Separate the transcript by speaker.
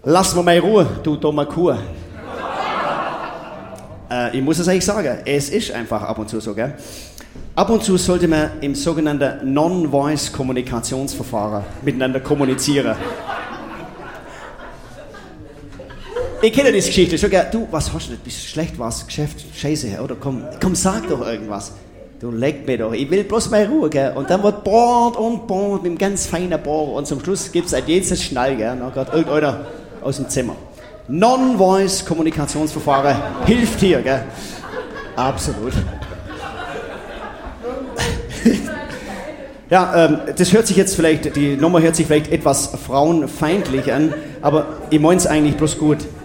Speaker 1: Lass mir mal Ruhe, du dummer Kuh. Ich muss es eigentlich sagen, es ist einfach ab und zu so, gell? Ab und zu sollte man im sogenannten Non-Voice-Kommunikationsverfahren miteinander kommunizieren. Ich kenne diese Geschichte schon, gell? Du, was hast du nicht? Bist du schlecht, was? Geschäft, scheiße, oder? Komm, sag doch irgendwas. Du leck mir doch, ich will bloß mal Ruhe, gell? Und dann wird bohrt und bohrt mit einem ganz feinen Bohrer und zum Schluss gibt es ein jedes Schnall, gell? Dann geht irgendeiner aus dem Zimmer. Non-Voice-Kommunikationsverfahren hilft hier, gell? Absolut. Ja, das hört sich jetzt vielleicht, die Nummer hört sich vielleicht etwas frauenfeindlich an, aber ich meine es eigentlich bloß gut.